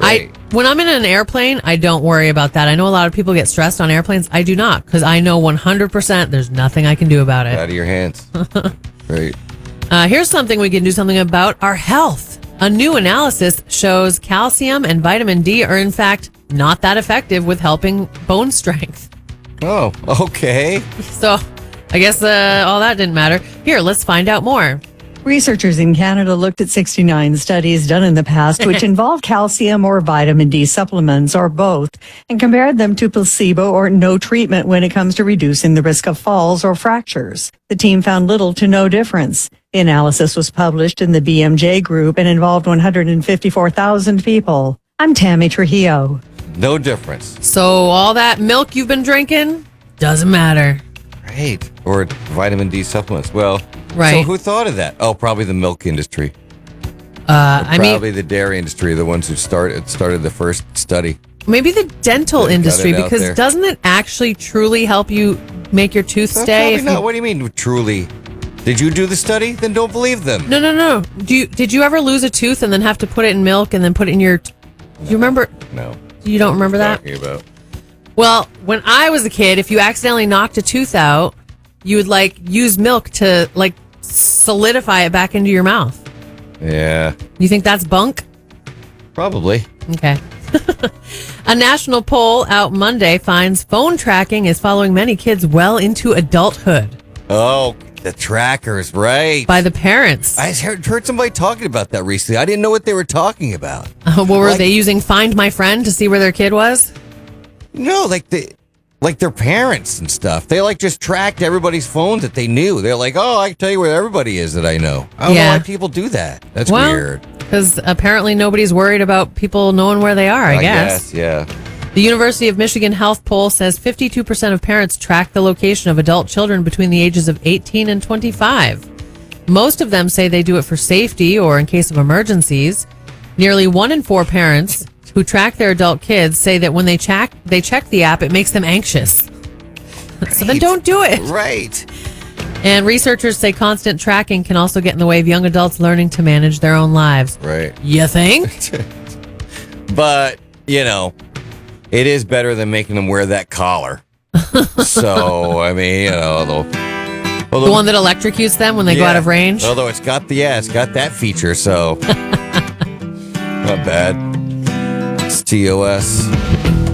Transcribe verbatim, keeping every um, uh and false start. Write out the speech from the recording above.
I when I'm in an airplane, I don't worry about that. I know a lot of people get stressed on airplanes. I do not, because I know one hundred percent there's nothing I can do about it. Out of your hands. Right. Uh, here's something we can do something about: our health. A new analysis shows calcium and vitamin D are in fact not that effective with helping bone strength. Oh, okay. So I guess uh, all that didn't matter. Here, let's find out more. Researchers in Canada looked at sixty-nine studies done in the past which involved calcium or vitamin D supplements or both and compared them to placebo or no treatment when it comes to reducing the risk of falls or fractures. The team found little to no difference. The analysis was published in the B M J group and involved one hundred fifty-four thousand people. I'm Tammy Trujillo. No difference. So all that milk you've been drinking doesn't matter. Right. Or vitamin D supplements. Well, right. So who thought of that? Oh, probably the milk industry. Uh, I mean, probably the dairy industry, the ones who started started the first study. Maybe the dental They industry, got it out because there. doesn't it actually truly help you make your tooth That's stay? probably if not. you- What do you mean, truly? Did you do the study? Then don't believe them. No, no, no. Do you did you ever lose a tooth and then have to put it in milk and then put it in your? Do you remember? No. You don't remember that? Talking about. Well, when I was a kid, if you accidentally knocked a tooth out, you would like use milk to like solidify it back into your mouth. Yeah. You think that's bunk? Probably. Okay. A national poll out Monday finds phone tracking is following many kids well into adulthood Oh, the trackers, right? by the parents. I heard, heard somebody talking about that recently. I didn't know what they were talking about. Uh, what were Like- they using? Find My Friend to see where their kid was? No, like the like their parents and stuff. They like just tracked everybody's phones that they knew. They're like, oh, I can tell you where everybody is that I know. I don't Yeah. know why people do that. That's Well, weird. because apparently nobody's worried about people knowing where they are, I, guess. Yeah. The University of Michigan Health Poll says fifty-two percent of parents track the location of adult children between the ages of eighteen and twenty-five. Most of them say they do it for safety or in case of emergencies. Nearly one in four parents who track their adult kids say that when they check they check the app, it makes them anxious. So then Right. don't do it. Right. And researchers say constant tracking can also get in the way of young adults learning to manage their own lives. Right. You think? But, you know, it is better than making them wear that collar. So, I mean, you know, although, although The one that electrocutes them when they go yeah, out of range? Although it's got the yeah, it's got that feature, so not bad. It's T O S.